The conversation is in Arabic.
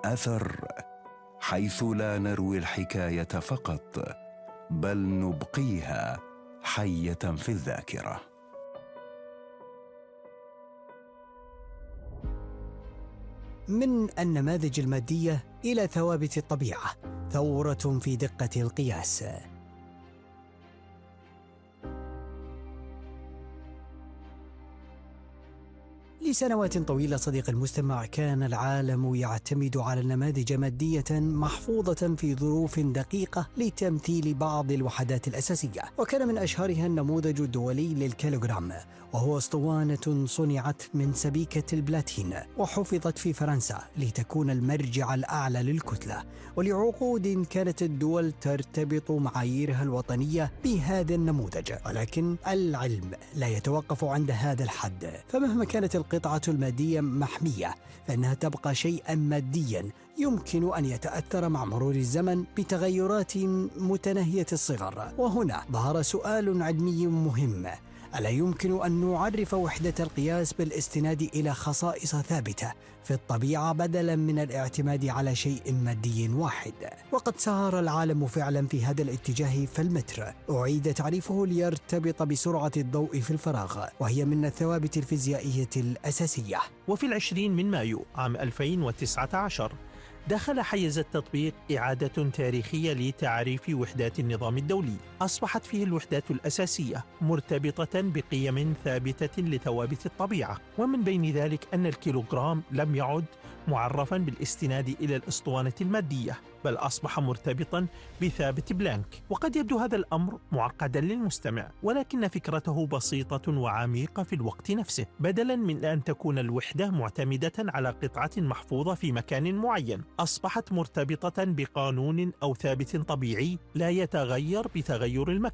أثر، حيث لا نروي الحكاية فقط بل نبقيها حية في الذاكرة. من النماذج المادية إلى ثوابت الطبيعة، ثورة في دقة القياس. لسنوات طويلة صديق المستمع، كان العالم يعتمد على نماذج مادية محفوظة في ظروف دقيقة لتمثيل بعض الوحدات الأساسية، وكان من أشهرها النموذج الدولي للكيلوغرام، وهو اسطوانة صنعت من سبيكة البلاتين وحفظت في فرنسا لتكون المرجع الأعلى للكتلة. ولعقود كانت الدول ترتبط معاييرها الوطنية بهذا النموذج، ولكن العلم لا يتوقف عند هذا الحد، فمهما كانت القطعة المادية محمية فإنها تبقى شيئا ماديا يمكن أن يتأثر مع مرور الزمن بتغيرات متناهية الصغر. وهنا ظهر سؤال علمي مهم: ألا يمكن أن نعرف وحدة القياس بالاستناد إلى خصائص ثابتة في الطبيعة بدلاً من الاعتماد على شيء مادي واحد؟ وقد سار العالم فعلاً في هذا الاتجاه، فالمتر أعيد تعريفه ليرتبط بسرعة الضوء في الفراغ، وهي من الثوابت الفيزيائية الأساسية. وفي 20 من مايو عام 2019 دخل حيز التطبيق إعادة تاريخية لتعريف وحدات النظام الدولي، أصبحت فيه الوحدات الأساسية مرتبطة بقيم ثابتة لثوابت الطبيعة، ومن بين ذلك أن الكيلوغرام لم يعد معرفا بالاستناد إلى الأسطوانة المادية، بل أصبح مرتبطا بثابت بلانك. وقد يبدو هذا الأمر معقدا للمستمع، ولكن فكرته بسيطة وعميقة في الوقت نفسه. بدلا من أن تكون الوحدة معتمدة على قطعة محفوظة في مكان معين، أصبحت مرتبطة بقانون أو ثابت طبيعي لا يتغير بتغير المكان.